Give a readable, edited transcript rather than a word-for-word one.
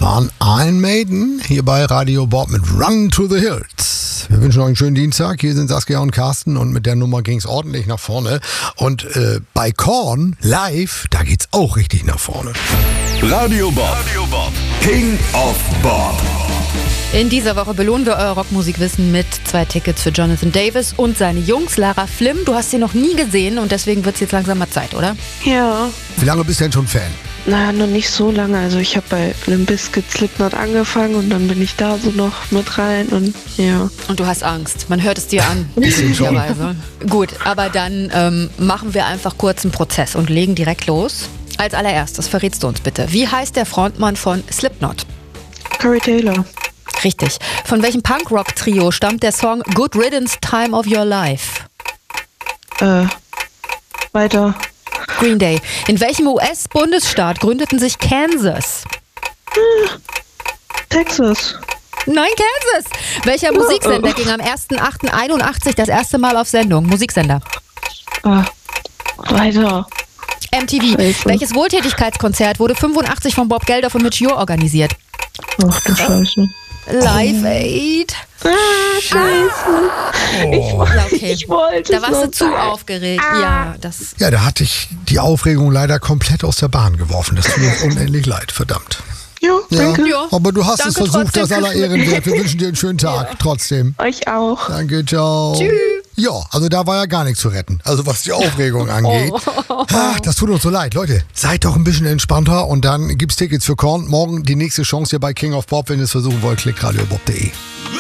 waren Iron Maiden hier bei Radio Bob mit Run to the Hills. Wir wünschen euch einen schönen Dienstag. Hier sind Saskia und Carsten und mit der Nummer ging es ordentlich nach vorne. Und bei Korn live, da geht's auch richtig nach vorne. Radio Bob. King of Bob. In dieser Woche belohnen wir euer Rockmusikwissen mit 2 Tickets für Jonathan Davis und seine Jungs. Lara Flimm, du hast sie noch nie gesehen und deswegen wird es jetzt langsam mal Zeit, oder? Ja. Wie lange bist du denn schon Fan? Na, noch nicht so lange. Also ich habe bei Limp Bizkit Slipknot angefangen und dann bin ich da so noch mit rein und ja. Und du hast Angst. Man hört es dir an. Möglicherweise. Gut, aber dann machen wir einfach kurz einen Prozess und legen direkt los. Als allererstes verrätst du uns bitte, wie heißt der Frontmann von Slipknot? Corey Taylor. Richtig. Von welchem Punkrock-Trio stammt der Song Good Riddance, Time of Your Life? Weiter. Green Day. In welchem US-Bundesstaat gründeten sich Kansas? Texas. Nein, Kansas. Welcher Musiksender ging am 1.8.81 das erste Mal auf Sendung? Musiksender. Weiter. MTV. Scheiße. Welches Wohltätigkeitskonzert wurde 85 von Bob Geldof und Mitch Ure organisiert? Ach du Scheiße. Live Aid. Scheiße. Ja, okay. Ich wollte Da warst du es zu noch sagen. aufgeregt. Ja, das. Ja, da hatte ich die Aufregung leider komplett aus der Bahn geworfen. Das tut uns unendlich leid, verdammt. Ja, danke. Ja. Aber du hast es Danke versucht, trotzdem. das aller Ehren wert. Wir wünschen dir einen schönen Tag, trotzdem. Euch auch. Danke, ciao. Tschüss. Ja, also da war ja gar nichts zu retten. Also was die Aufregung angeht. Ach, das tut uns so leid. Leute, seid doch ein bisschen entspannter und dann gibt's Tickets für Korn. Morgen die nächste Chance hier bei King of Bob. Wenn ihr es versuchen wollt, klickt radiobob.de.